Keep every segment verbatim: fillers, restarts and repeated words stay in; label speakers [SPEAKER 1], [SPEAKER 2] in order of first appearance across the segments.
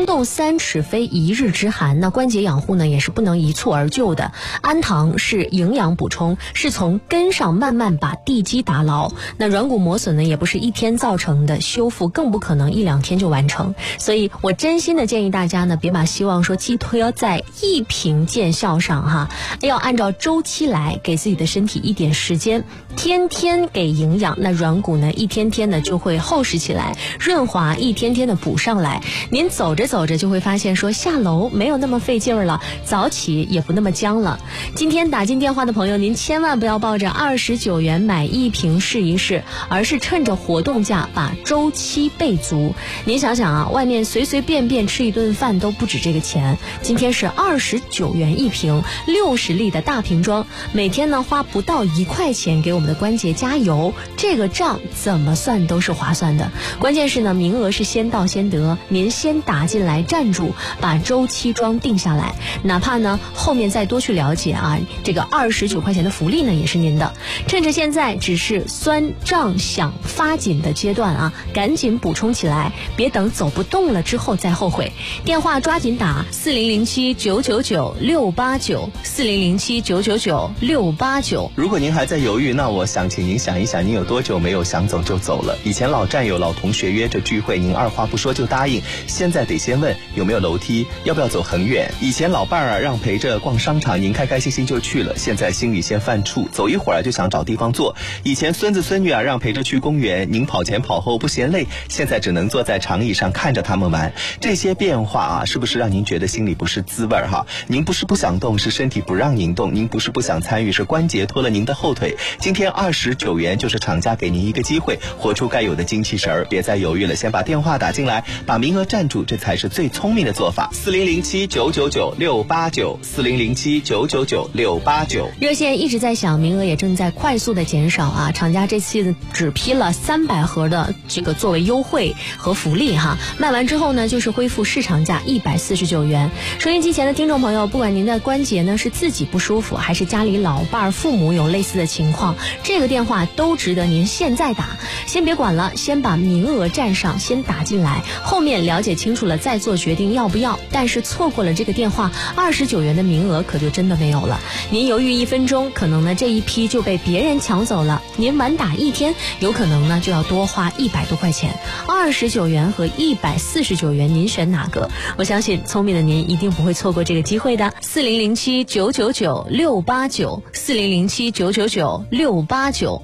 [SPEAKER 1] 冬三尺非一日之寒，那关节养护呢也是不能一蹴而就的。氨糖是营养补充，是从根上慢慢把地基打牢。那软骨磨损呢也不是一天造成的，修复更不可能一两天就完成。所以我真心的建议大家呢，别把希望说寄托在一瓶见效上哈，要按照周期来，给自己的身体一点时间，天天给营养，那软骨呢一天天的就会厚实起来，润滑一天天的补上来。您走着走着就会发现说下楼没有那么费劲儿了，早起也不那么僵了。今天打进电话的朋友，您千万不要抱着二十九元买一瓶试一试，而是趁着活动价把周期备足。您想想啊，外面随随便便吃一顿饭都不止这个钱，今天是二十九元一瓶，六十粒的大瓶装，每天呢花不到一块钱给我们的关节加油，这个账怎么算都是划算的。关键是呢，名额是先到先得，您先打进来站住，把周期装定下来，哪怕呢后面再多去了解啊，这个二十九块钱的福利呢也是您的。趁着现在只是酸胀想发紧的阶段啊，赶紧补充起来，别等走不动了之后再后悔。电话抓紧打四零零七九九九六八九四零零七九九九六八九。
[SPEAKER 2] 如果您还在犹豫，那我想请您想一想，您有多久没有想走就走了？以前老战友老同学约着聚会，您二话不说就答应，现在得先问有没有楼梯，要不要走很远。以前老伴儿啊让陪着逛商场，您开开心心就去了，现在心里先犯怵，走一会儿就想找地方坐。以前孙子孙女啊让陪着去公园，您跑前跑后不嫌累，现在只能坐在长椅上看着他们玩。这些变化啊，是不是让您觉得心里不是滋味哈？您不是不想动，是身体不让您动；您不是不想参与，是关节拖了您的后腿。今天二十九元就是厂家给您一个机会，活出该有的精气神儿，别再犹豫了，先把电话打进来，把名额占住，这才是最聪明的做法。四零零七九九九六八九四零零七九九九六八九。
[SPEAKER 1] 热线一直在响，名额也正在快速的减少啊！厂家这次只批了三百盒的这个作为优惠和福利哈，卖完之后呢，就是恢复市场价一百四十九元。收音机前的听众朋友，不管您的关节呢是自己不舒服，还是家里老伴儿、父母有类似的情况，这个电话都值得您现在打。先别管了，先把名额占上，先打进来，后面了解清楚了再做决定要不要。但是错过了这个电话，二十九元的名额可就真的没有了。您犹豫一分钟，可能呢这一批就被别人抢走了；您晚打一天，有可能呢就要多花一百多块钱。二十九元和一百四十九元，您选哪个？我相信聪明的您一定不会错过这个机会的。四零零七九九九六八九四零零七九九九六八九。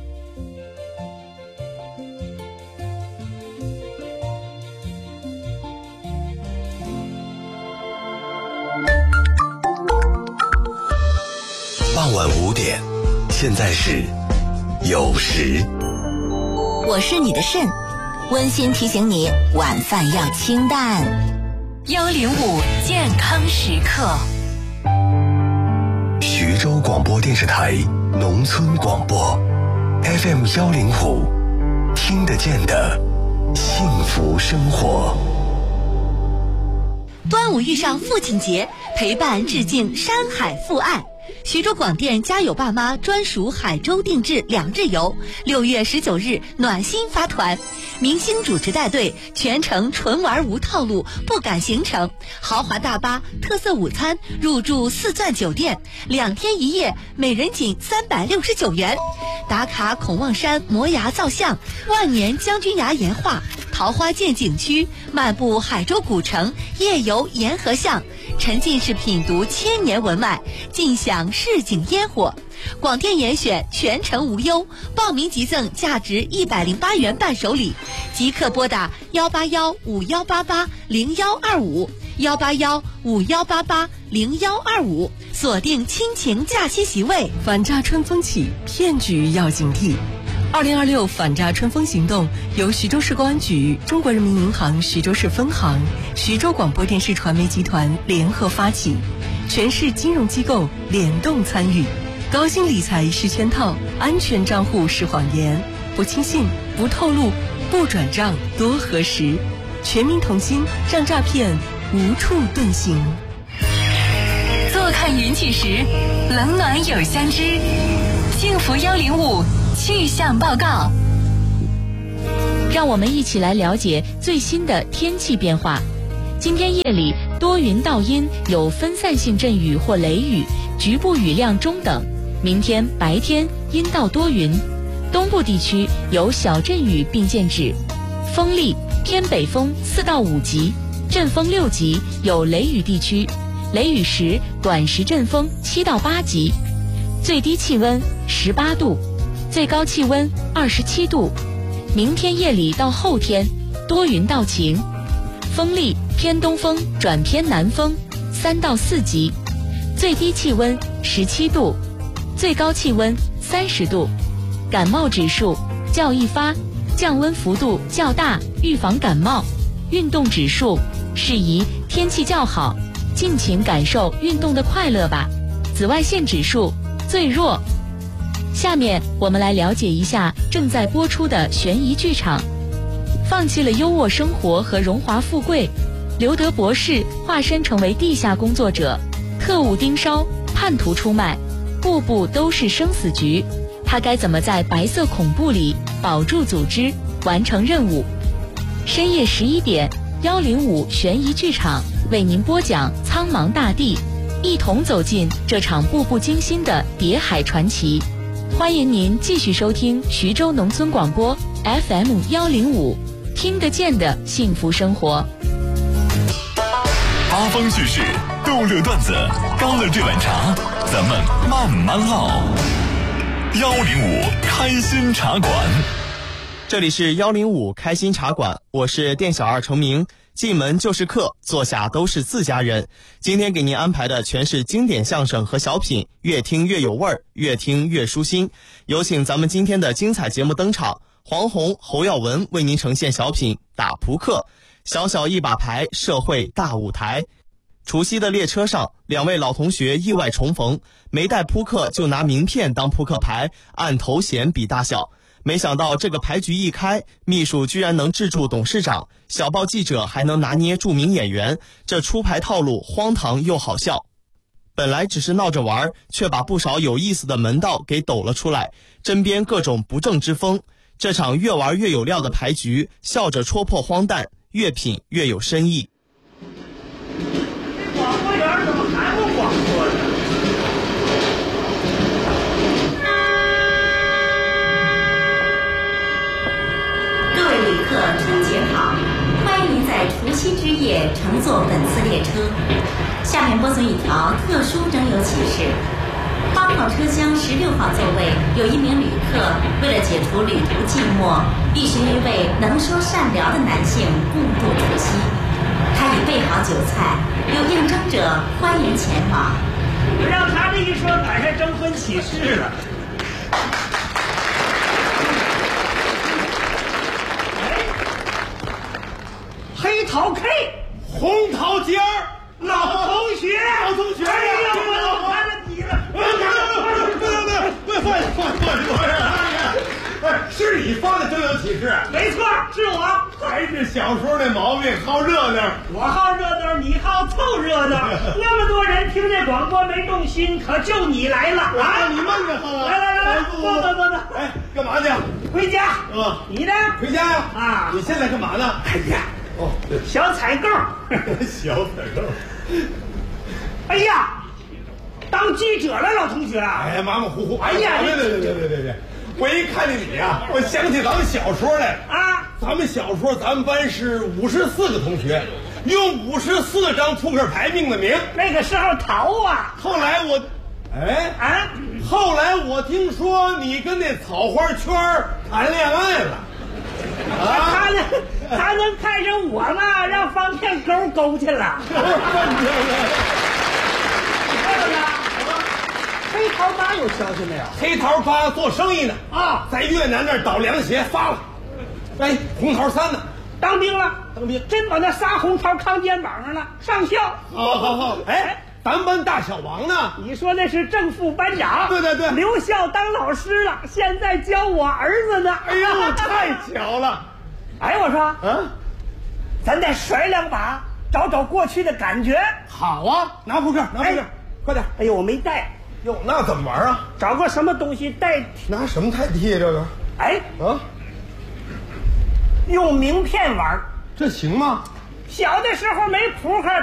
[SPEAKER 3] 傍晚五点，现在是酉时。
[SPEAKER 4] 我是你的肾，温馨提醒你晚饭要清淡。
[SPEAKER 5] 幺零五健康时刻。
[SPEAKER 3] 徐州广播电视台农村广播 F M 幺零五，听得见的幸福生活。
[SPEAKER 6] 端午遇上父亲节，陪伴致敬山海父爱。徐州广电家有爸妈专属海州定制两日游，六月十九日暖心发团，明星主持带队，全程纯玩无套路，不赶行程，豪华大巴、特色午餐，入住四钻酒店，两天一夜，每人仅三百六十九元。打卡孔望山摩崖造像、万年将军崖岩画、桃花涧景区，漫步海州古城，夜游沿河巷，沉浸式品读千年文脉，尽享市井烟火。广电严选全程无忧，报名即赠价值一百零八元伴手礼，即刻拨打幺八幺五幺八八零幺二五幺八幺五幺八八零幺二五，锁定亲情假期席位。
[SPEAKER 7] 反诈春风起，骗局要警惕。二零二六反诈春风行动由徐州市公安局、中国人民银行徐州市分行、徐州广播电视传媒集团联合发起，全市金融机构联动参与。高薪理财是圈套，安全账户是谎言，不轻信，不透露，不转账，多核实。全民同心，让诈骗无处遁形。
[SPEAKER 5] 坐看云起时，冷暖有相知。幸福幺零五气象报告，
[SPEAKER 8] 让我们一起来了解最新的天气变化。 今天夜里多云到阴，有分散性阵雨或雷雨，局部雨量中等。明天白天阴到多云，东部地区有小阵雨并见指。风力偏北风四到五级，阵风六级，有雷雨地区，雷雨时短时阵风七到八级。最低气温十八度，最高气温二十七度。明天夜里到后天多云到晴，风力偏东风转偏南风三到四级，最低气温十七度，最高气温三十度。感冒指数较易发，降温幅度较大，预防感冒。运动指数适宜天气较好，尽情感受运动的快乐吧。紫外线指数最弱。下面我们来了解一下正在播出的悬疑剧场。放弃了优渥生活和荣华富贵，刘德博士化身成为地下工作者，特务盯梢，叛徒出卖，步步都是生死局。他该怎么在白色恐怖里保住组织，完成任务？深夜十一点，幺零五悬疑剧场为您播讲《苍茫大地》，一同走进这场步步惊心的谍海传奇。欢迎您继续收听徐州农村广播 F M 幺零五，听得见的幸福生活。
[SPEAKER 3] 八方叙事，逗乐段子，干了这碗茶，咱们慢慢唠。幺零五开心茶馆，
[SPEAKER 2] 这里是幺零五开心茶馆，我是店小二程明。进门就是客，坐下都是自家人。今天给您安排的全是经典相声和小品，越听越有味儿，越听越舒心。有请咱们今天的精彩节目登场，黄宏、侯耀文为您呈现小品《打扑克》。小小一把牌，社会大舞台。除夕的列车上，两位老同学意外重逢，没带扑克就拿名片当扑克牌，按头衔比大小。没想到这个牌局一开，秘书居然能制住董事长，小报记者还能拿捏著名演员，这出牌套路荒唐又好笑。本来只是闹着玩，却把不少有意思的门道给抖了出来，针砭各种不正之风。这场越玩越有料的牌局，笑着戳破荒诞，越品越有深意。
[SPEAKER 9] 广播员怎么还不广播呢？
[SPEAKER 4] 各位旅客，春节好！欢迎您在除夕之夜乘坐本次列车。下面播送一条特殊征友启事：八号车厢十六号座位有一名旅客，为了解除旅途寂寞，必须一位能说善聊的男性共度除夕。他已备好酒菜，有应征者欢迎前往。
[SPEAKER 9] 让他这一说，赶上征婚启事了。黑桃 K， 红桃尖儿，老同学，老同学，哎呀，我看着你了，对对对对，放下放下放下！哎，是你发的征友启事？没错，是我。还是小时候那毛病，好热闹。我好热闹，你好凑热闹。那么多人听这广播没动心，可就你来了啊！你慢着好吧？来来来来，坐坐坐坐。哎，干嘛去？回家。啊，你呢？回家呀。啊，你现在干嘛呢？哎呀。哦，小采购，小采购。哎呀，当记者了，老同学。哎呀，马马虎虎。哎呀，别别别别别别别！我一看见你呀，我想起咱们小时候来啊。咱们小时候，咱们班是五十四个同学，用五十四张扑克牌命的名。那个时候淘啊。后来我，哎啊，后来我听说你跟那草花圈谈恋爱了。啊，他能他能看上我吗？让方片钩勾去了。黑桃八有消息没有？黑桃八做生意呢啊，在越南那儿倒凉鞋发了。哎，红桃三呢？当兵了，当兵真把那仨红桃扛肩膀上了，上校。好好好，哎。咱班大小王呢？你说那是正副班长，对对对，留校当老师了，现在教我儿子呢。哎呦，太巧了！哎，我说，嗯，咱再甩两把，找找过去的感觉。好啊，拿扑克，拿扑克，哎、快点！哎呦，我没带。哟，那怎么玩啊？找个什么东西代替？拿什么代替这个？哎，啊，用名片玩，这行吗？
[SPEAKER 10] 小的时候没扑克